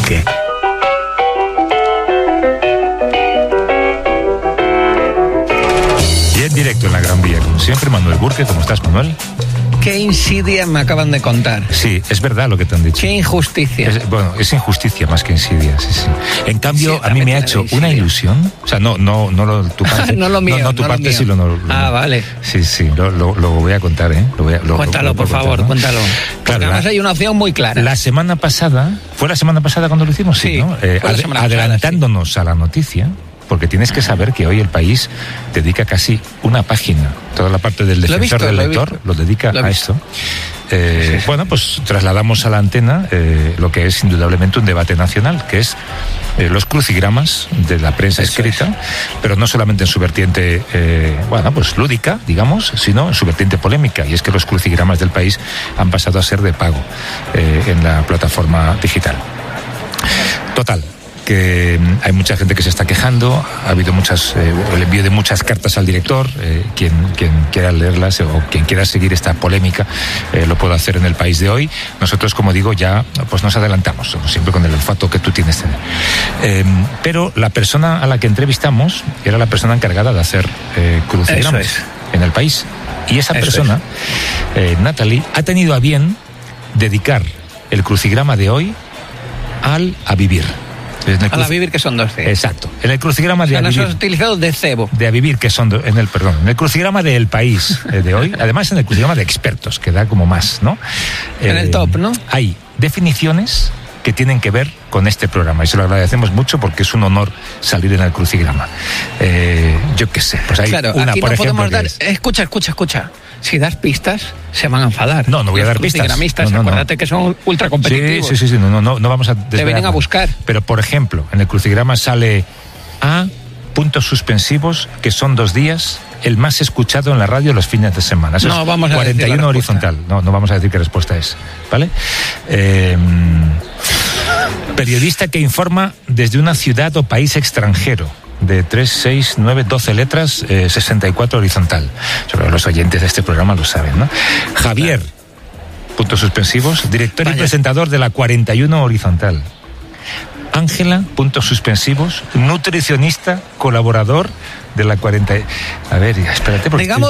Burke. Y en directo en la Gran Vía, como siempre, Manuel Burke. ¿Cómo estás, Manuel? Qué insidia me acaban de contar. Sí, es verdad lo que te han dicho. Qué injusticia. Es injusticia más que insidia, sí, sí. En cambio, Sí, a mí me ha hecho una ilusión. O sea, no tu parte. No lo mío. No tu no parte, lo mío. sí lo vale. Sí, lo voy a contar, ¿eh? Cuéntalo, por favor, ¿no? cuéntalo. Claro, Porque además hay una opción muy clara. La semana pasada, ¿fue la semana pasada cuando lo hicimos? Sí, ¿no? fue la semana pasada, adelantándonos a la noticia, porque tienes que saber que hoy El País dedica casi una página, toda la parte del defensor del lector lo dedica a esto. Bueno, pues trasladamos a la antena lo que es indudablemente un debate nacional, que es los crucigramas de la prensa escrita, pero no solamente en su vertiente, pues lúdica, digamos, sino en su vertiente polémica, y es que los crucigramas del País han pasado a ser de pago en la plataforma digital. Total, que hay mucha gente que se está quejando, ha habido el envío de muchas cartas al director, quien quiera leerlas o quien quiera seguir esta polémica lo puede hacer en El País de hoy. Nosotros, como digo, ya pues nos adelantamos, siempre con el olfato que tú tienes. Pero la persona a la que entrevistamos era la persona encargada de hacer crucigramas en El País, y esa persona, Natalie, ha tenido a bien dedicar el crucigrama de hoy a vivir. A la vivir, que son 12. Exacto. En el crucigrama de nos has utilizado de cebo. De a vivir, que son en el crucigrama de El País de hoy, además en el crucigrama de expertos, que da como más, ¿no? En el top, ¿no? Hay definiciones que tienen que ver con este programa, y se lo agradecemos mucho porque es un honor salir en el crucigrama. Yo qué sé, pues hay una, aquí por no ejemplo, podemos dar... Escucha. Si das pistas, se van a enfadar. No voy a dar pistas. Acuérdate que son ultra competitivos. Sí, no vamos a desvelar. Te vienen a buscar. Pero, por ejemplo, en el crucigrama sale A, puntos suspensivos, que son 2 días, el más escuchado en la radio los fines de semana. Eso no vamos a 41 horizontal. No vamos a decir qué respuesta es, ¿vale? Periodista que informa desde una ciudad o país extranjero, de 3, 6, 9, 12 letras, 64 horizontal. Sobre los oyentes de este programa lo saben, ¿no? Javier, puntos suspensivos, director y presentador de la 41 horizontal. Ángela, puntos suspensivos, nutricionista, colaborador de la 40. A ver, espérate.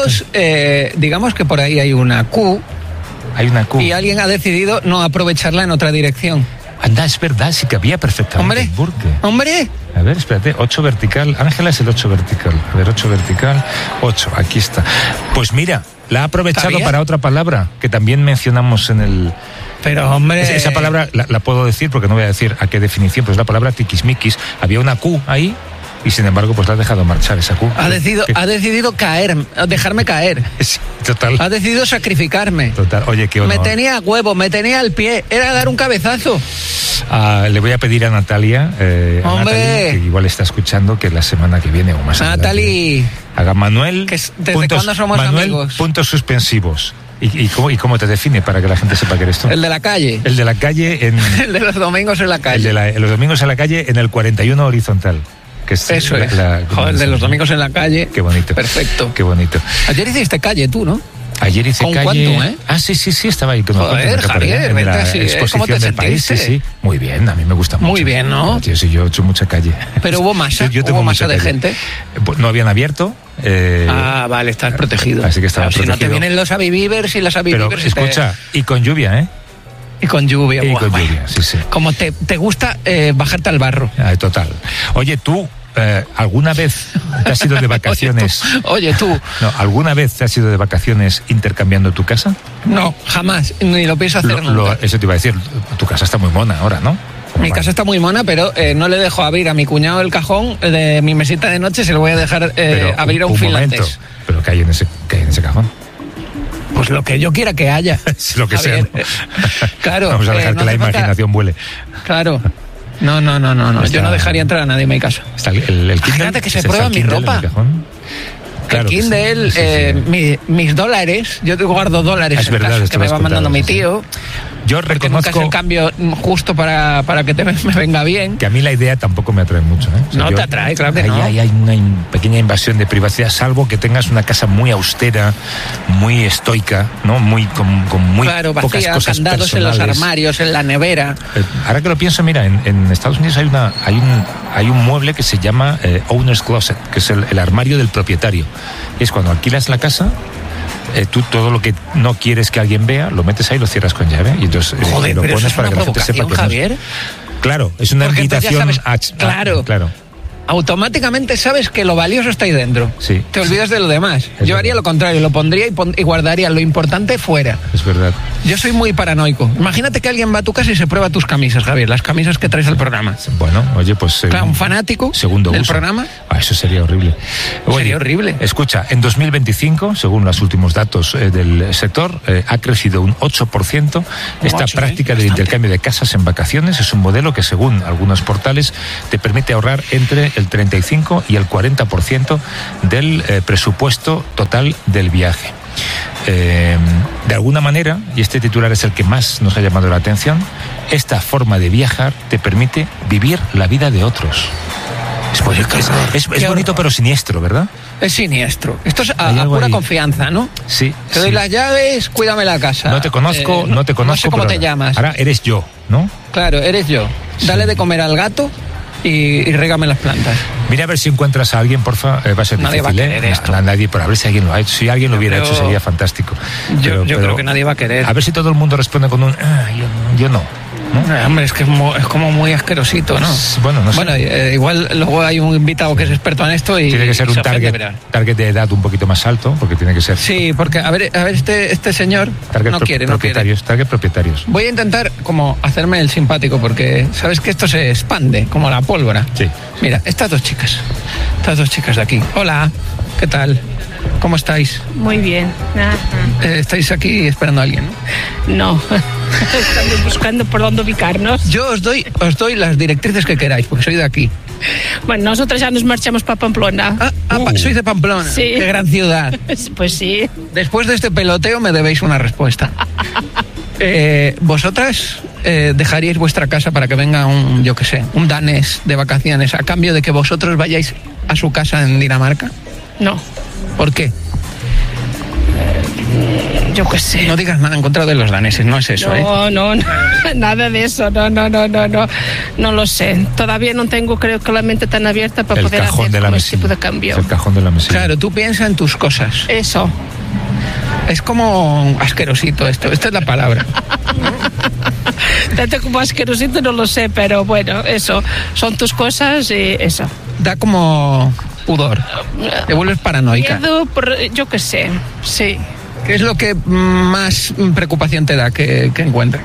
Digamos que por ahí hay una Q. Hay una Q. Y alguien ha decidido no aprovecharla en otra dirección. Anda, es verdad, sí que había perfectamente. ¡Hombre! A ver, espérate, 8 vertical. Ángela es el 8 vertical. A ver, 8 vertical, 8, aquí está. Pues mira, la ha aprovechado para otra palabra que también mencionamos en el... Pero, hombre... Esa palabra la puedo decir porque no voy a decir a qué definición, pero es la palabra tiquismiquis. Había una Q ahí y sin embargo pues la ha dejado marchar esa Q. Ha decidido caer, dejarme caer. Sí, total. Ha decidido sacrificarme. Total, oye, qué honor. Me tenía a huevo, me tenía al pie, era dar un cabezazo. Le voy a pedir a Natalia, ¡hombre! Que igual está escuchando, que la semana que viene o más Natalie, haga Manuel. ¿Desde cuándo somos amigos? Puntos suspensivos. ¿Y cómo te define para que la gente sepa que eres tú? El de la calle. El de la calle en... El de los domingos en la calle. El de los domingos en la calle en el 41 horizontal. Que es eso es. Joder, de los domingos en la calle. Qué bonito. Perfecto. Qué bonito. Ayer hiciste calle tú, ¿no? Ayer hice ¿Con calle. ¿Cuánto, eh? Ah, sí, estaba ahí con Joder, Javier, en la exposición del País. Sí. Muy bien, a mí me gusta mucho. Muy bien, ¿no? Yo he hecho mucha calle. Pero hubo masa, hubo masa de gente. No habían abierto. Vale, estás protegido. Así que estaba protegido. Si no te vienen los avivivers y las avivivers. Pero escucha, y con lluvia, ¿eh? Y con lluvia. Lluvia, sí. Como te gusta bajarte al barro. Total. Oye, tú... ¿alguna vez te has ido de vacaciones? Oye, tú. No, ¿alguna vez te has ido de vacaciones intercambiando tu casa? No, jamás. Ni lo pienso hacer nunca. Eso te iba a decir. Tu casa está muy mona ahora, ¿no? Mi casa está muy mona, pero no le dejo abrir a mi cuñado el cajón de mi mesita de noche. Se lo voy a dejar abrir a un finlandés. ¿Pero qué hay en ese cajón? Pues lo que yo quiera que haya. Lo que sea. ¿No? Claro. Vamos a dejar que la imaginación vuele. Claro. No. Yo no dejaría entrar a nadie en mi casa. Está el Kindle. Imagínate que se prueba mi ropa. Claro, el Kindle, mis dólares. Yo te guardo dólares en verdad, casa, que me va mandando mi tío. Yo reconozco... Nunca es el cambio justo para que me venga bien. Que a mí la idea tampoco me atrae mucho, ¿eh? O sea, no te atrae, claro que no. Hay una pequeña invasión de privacidad, salvo que tengas una casa muy austera, muy estoica, ¿no? Con muy claro, pocas vacía, cosas candados personales. En los armarios, en la nevera. Ahora que lo pienso, mira, en Estados Unidos hay un mueble que se llama Owner's Closet, que es el armario del propietario. Y es cuando alquilas la casa, tú todo lo que no quieres que alguien vea, lo metes ahí y lo cierras con llave. Y entonces Joder, lo pero pones eso es para una que la gente sepa que Javier. no. Claro, es una invitación claro. Automáticamente sabes que lo valioso está ahí dentro. Sí. Te olvidas de lo demás. Yo haría lo contrario, lo pondría y guardaría lo importante fuera. Es verdad. Yo soy muy paranoico. Imagínate que alguien va a tu casa y se prueba tus camisas, Javier, las camisas que traes al programa. Bueno, oye, pues... Claro, un fanático del programa. Eso sería horrible. Sería horrible. Escucha, en 2025, según los últimos datos del sector, ha crecido un 8%. Esta práctica del intercambio de casas en vacaciones es un modelo que, según algunos portales, te permite ahorrar entre el 35 y el 40% del presupuesto total del viaje. De alguna manera, y este titular es el que más nos ha llamado la atención, esta forma de viajar te permite vivir la vida de otros. Es bonito pero siniestro, ¿verdad? Es siniestro. Esto es a pura confianza, ¿no? Sí. Te doy las llaves, cuídame la casa. No te conozco, no sé cómo te llamas. Ahora eres yo, ¿no? Claro, eres yo. Dale de comer al gato y régame las plantas. Mira a ver si encuentras a alguien, porfa. Va a ser nadie difícil, va a querer esto. Nadie, por a ver si alguien lo ha hecho. Si alguien lo hubiera hecho sería fantástico. Yo creo que nadie va a querer. A ver si todo el mundo responde con un yo no. ¿no? Hombre, es que es como muy asquerosito, ¿no? Bueno, no sé. Bueno, igual luego hay un invitado que es experto en esto y... Tiene que ser un target de edad un poquito más alto, porque tiene que ser... Sí, porque, a ver este señor no quiere. Target propietarios. Voy a intentar como hacerme el simpático, porque sabes que esto se expande, como la pólvora. Sí. Mira, estas dos chicas de aquí. Hola, ¿qué tal? ¿Cómo estáis? Muy bien. ¿Estáis aquí esperando a alguien? No. Estamos buscando por dónde ubicarnos. Yo os doy las directrices que queráis, porque soy de aquí. Bueno, nosotros ya nos marchamos para Pamplona. Sois de Pamplona. Sí. Qué gran ciudad. Pues sí. Después de este peloteo me debéis una respuesta. ¿Vosotras dejaríais vuestra casa para que venga un danés de vacaciones a cambio de que vosotros vayáis a su casa en Dinamarca? No. ¿Por qué? Yo qué sé. No digas nada en contra de los daneses, no es eso, No, nada de eso, no lo sé. Todavía no tengo, creo que la mente tan abierta para poder hacer ese tipo de cambio. El cajón de la mesilla. Claro, tú piensas en tus cosas. Eso. Es como asquerosito esta es la palabra. Tanto como asquerosito no lo sé, pero bueno, eso, son tus cosas y eso. Da como pudor, te vuelves paranoica. Yo qué sé, sí. ¿Qué es lo que más preocupación te da que encuentre?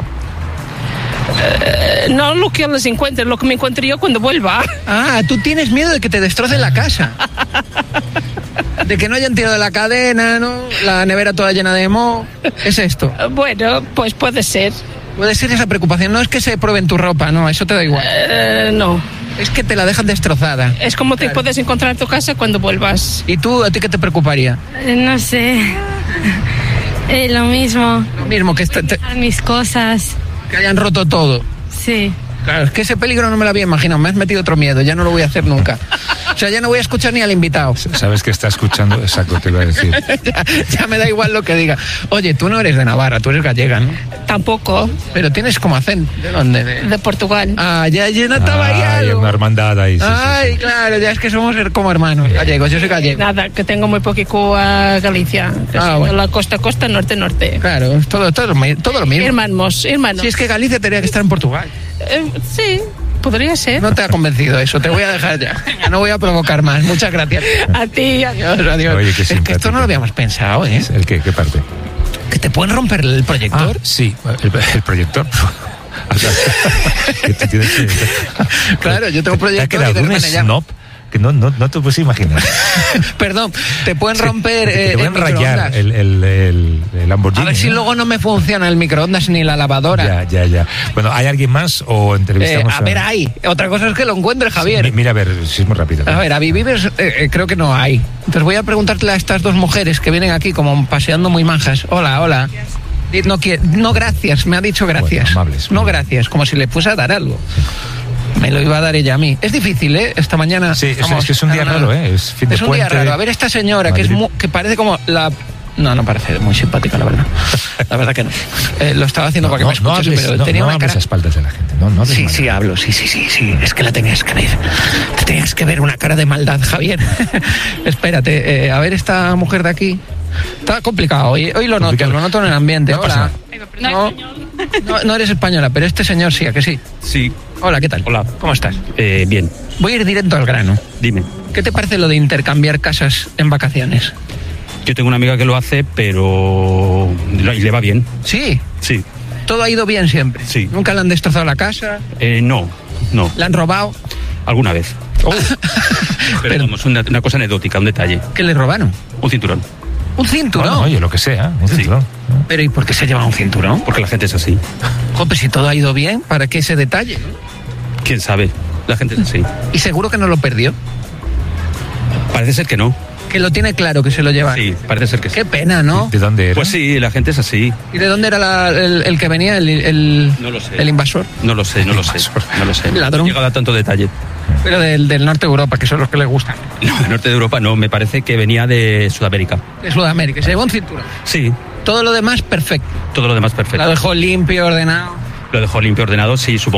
No lo que les encuentre, lo que me encuentre yo cuando vuelva. Tú tienes miedo de que te destrocen la casa. De que no hayan tirado de la cadena, ¿no? La nevera toda llena de moho. ¿Es esto? Bueno, pues puede ser. Puede ser esa preocupación. No es que se prueben tu ropa, no, eso te da igual. No. Es que te la dejan destrozada. Es como te puedes encontrar en tu casa cuando vuelvas. ¿Y tú, a ti qué te preocuparía? No sé. Lo mismo. Lo mismo, que mis cosas. Que hayan roto todo. Sí. Claro, es que ese peligro no me lo había imaginado. Me has metido otro miedo, ya no lo voy a hacer nunca. O sea, ya no voy a escuchar ni al invitado. Sabes que está escuchando, exacto, te iba a decir. ya me da igual lo que diga. Oye, tú no eres de Navarra, tú eres gallega, ¿no? Tampoco. Pero tienes como acento. ¿De dónde? De Portugal. Ya notaba ahí algo. Una hermandad ahí. Sí. Claro, ya es que somos como hermanos gallegos, yo soy gallego. Nada, que tengo muy poquito a Galicia. Bueno. La costa, norte. Claro, todo lo mismo. Hermanos. Si es que Galicia tendría que estar en Portugal. Sí, podría ser. No te ha convencido eso, te voy a dejar ya. No voy a provocar más. Muchas gracias. A ti, adiós. Oye, es que esto no lo habíamos pensado, ¿eh? ¿El qué? ¿Qué parte? ¿Que te pueden romper el proyector? Sí, el proyector. Claro, yo tengo un proyector. ¿Te ha quedado un snob? Que no te puedes imaginar. Perdón, te pueden romper te pueden rayar el Lamborghini. A ver si luego no me funciona el microondas ni la lavadora. Ya. Bueno, ¿hay alguien más o entrevistamos? A ver, hay. Otra cosa es que lo encuentre, Javier. Sí, mira, a ver, si es muy rápido. A ver, a Vivivers creo que no hay. Entonces voy a preguntarle a estas dos mujeres que vienen aquí como paseando muy manjas. Hola. No, gracias, me ha dicho gracias. Bueno, amables, no, gracias, como si le fuese a dar algo. Sí. Me lo iba a dar ella a mí. Es difícil, esta mañana. Sí, es un día raro, Es fin de es un puente. día raro. A ver, esta señora, que parece como la... No parece muy simpática, la verdad. La verdad que no. Lo estaba haciendo para que me escuchase, pero tenía una cara... a espaldas de la gente. Sí, hablo, sí. Es que la tenías que ver. Te tenías que ver una cara de maldad, Javier. Espérate, a ver esta mujer de aquí. Está complicado. Hoy lo noto en el ambiente. Hola. No eres española, pero este señor sí, ¿a que sí? Sí. Hola, ¿qué tal? Hola. ¿Cómo estás? Bien. Voy a ir directo al grano. Dime. ¿Qué te parece lo de intercambiar casas en vacaciones? Yo tengo una amiga que lo hace, pero... y le va bien. ¿Sí? Sí. ¿Todo ha ido bien siempre? Sí. ¿Nunca le han destrozado la casa? No. ¿La han robado? Alguna vez. Pero vamos, una cosa anecdótica, un detalle. ¿Qué le robaron? Un cinturón. ¿Un cinturón? Bueno, oye, lo que sea, un cinturón. Sí. Pero ¿y por qué se lleva un cinturón? Porque la gente es así. Joder, si todo ha ido bien, ¿para qué ese detalle? ¿Quién sabe? La gente es así. ¿Y seguro que no lo perdió? Parece ser que no. Que lo tiene claro que se lo lleva. Sí, parece ser que sí. Qué pena, ¿no? ¿De dónde era? Pues sí, la gente es así. ¿Y de dónde era el que venía, no lo sé. el invasor? No lo sé. Ladrón. No he llegado a tanto detalle. Pero del norte de Europa, que son los que les gustan. No, del norte de Europa no, me parece que venía de Sudamérica. De Sudamérica, se llevó un cinturón. Sí. Todo lo demás, perfecto. Todo lo demás perfecto. Lo dejó limpio, ordenado. Lo dejó limpio, ordenado, sí, supongo.